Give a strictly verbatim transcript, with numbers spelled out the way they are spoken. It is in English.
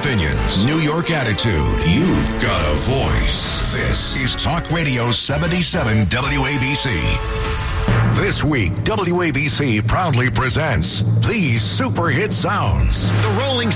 opinions, New York attitude. You've got a voice. This is Talk Radio seventy-seven W A B C. This week, W A B C proudly presents These Super Hit Sounds. The Rolling